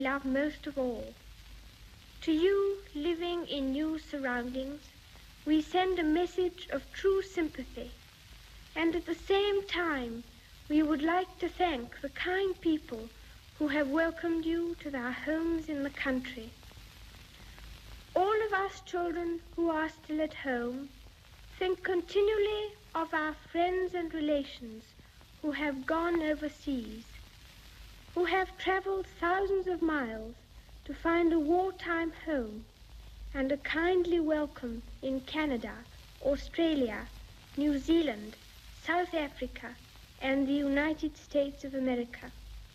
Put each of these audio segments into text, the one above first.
love most of all. To you, living in new surroundings, we send a message of true sympathy, and at the same time, we would like to thank the kind people who have welcomed you to their homes in the country. All of us children who are still at home think continually of our friends and relations who have gone overseas, who have traveled thousands of miles to find a wartime home and a kindly welcome in Canada, Australia, New Zealand, South Africa, and the United States of America.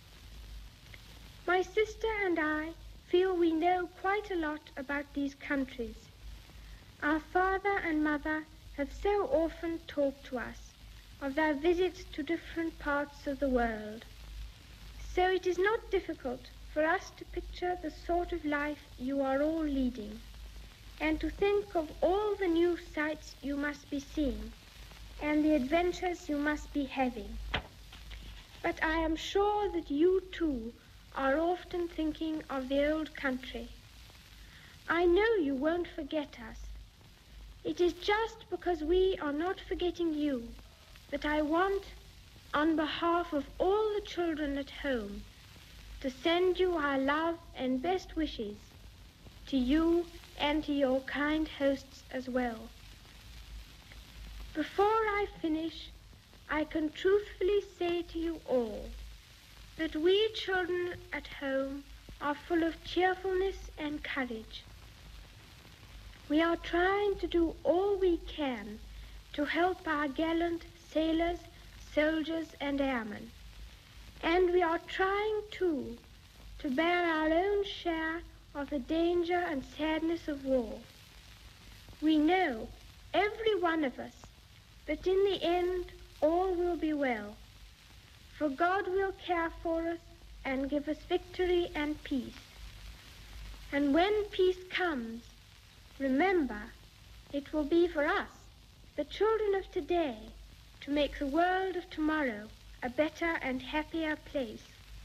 My sister and I feel we know quite a lot about these countries. Our father and mother have so often talked to us of their visits to different parts of the world. So it is not difficult for us to picture the sort of life you are all leading, and to think of all the new sights you must be seeing, and the adventures you must be having. But I am sure that you too are often thinking of the old country. I know you won't forget us. It is just because we are not forgetting you that I want, on behalf of all the children at home, to send you our love and best wishes, to you and to your kind hosts as well. Before I finish, I can truthfully say to you all that we children at home are full of cheerfulness and courage. We are trying to do all we can to help our gallant sailors, soldiers, and airmen. And we are trying, too, to bear our own share of the danger and sadness of war. We know, every one of us, that in the end all will be well, for God will care for us and give us victory and peace. And when peace comes, remember, it will be for us, the children of today, to make the world of tomorrow a better and happier place.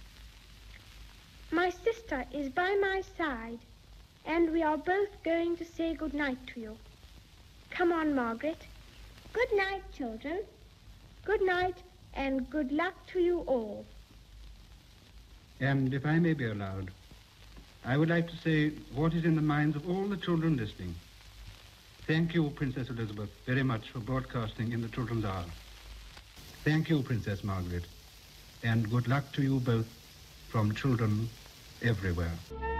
My sister is by my side, and we are both going to say good night to you. Come on, Margaret. Good night, children. Good night, and good luck to you all. And if I may be allowed, I would like to say what is in the minds of all the children listening. Thank you, Princess Elizabeth, very much for broadcasting in the Children's Hour. Thank you, Princess Margaret, and good luck to you both from children everywhere.